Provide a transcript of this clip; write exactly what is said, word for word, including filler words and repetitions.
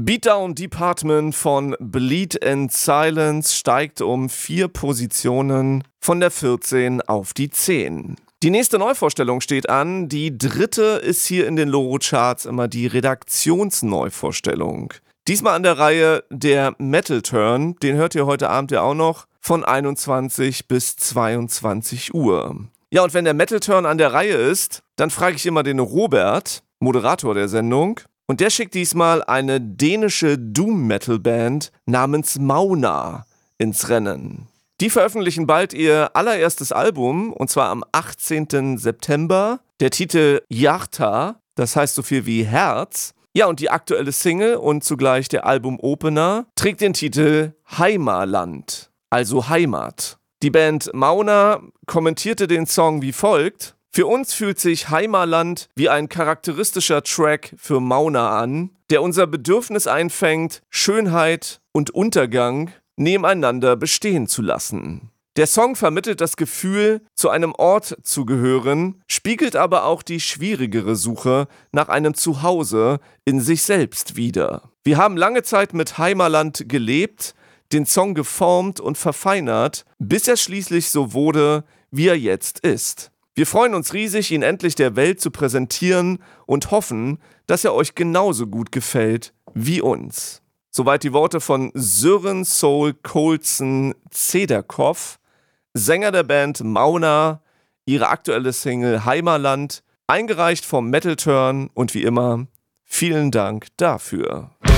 Beatdown Department von Bleed and Silence steigt um vier Positionen von der vierzehn auf die zehn. Die nächste Neuvorstellung steht an. Die dritte ist hier in den Loro-Charts immer die Redaktionsneuvorstellung. Diesmal an der Reihe der Metal Turn, den hört ihr heute Abend ja auch noch, von einundzwanzig bis zweiundzwanzig Uhr. Ja, und wenn der Metal Turn an der Reihe ist, dann frage ich immer den Robert, Moderator der Sendung, und der schickt diesmal eine dänische Doom-Metal-Band namens Mauna ins Rennen. Die veröffentlichen bald ihr allererstes Album, und zwar am achtzehnten September. Der Titel Hjarta, das heißt so viel wie Herz. Ja, und die aktuelle Single und zugleich der Album-Opener trägt den Titel Heimaland, also Heimat. Die Band Mauna kommentierte den Song wie folgt: Für uns fühlt sich Heimaland wie ein charakteristischer Track für Mauna an, der unser Bedürfnis einfängt, Schönheit und Untergang nebeneinander bestehen zu lassen. Der Song vermittelt das Gefühl, zu einem Ort zu gehören, spiegelt aber auch die schwierigere Suche nach einem Zuhause in sich selbst wider. Wir haben lange Zeit mit Heimaland gelebt, den Song geformt und verfeinert, bis er schließlich so wurde, wie er jetzt ist. Wir freuen uns riesig, ihn endlich der Welt zu präsentieren und hoffen, dass er euch genauso gut gefällt wie uns. Soweit die Worte von Sören Soul Colson Cederkoff, Sänger der Band Mauna, ihre aktuelle Single Heimaland, eingereicht vom Metal Turn, und wie immer, vielen Dank dafür.